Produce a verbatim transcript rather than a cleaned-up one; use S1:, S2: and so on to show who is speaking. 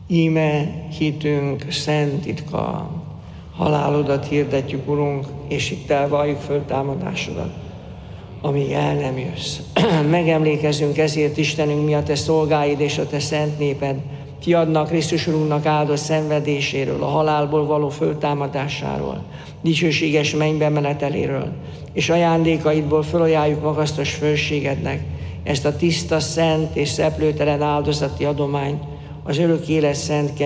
S1: Íme hitünk szent titka, halálodat hirdetjük, Urunk, és itt elvalljuk föltámadásodat, amíg el nem jössz. Megemlékezünk ezért, Istenünk, mi a te szolgáid és a te szent néped, fiadnak, Krisztus Urunknak áldott szenvedéséről, a halálból való föltámadásáról, dicsőséges mennybe meneteléről, és ajándékaidból fölajánljuk magasztos fölségednek ezt a tiszta, szent és szeplőtelen áldozati adományt, az örök élet szent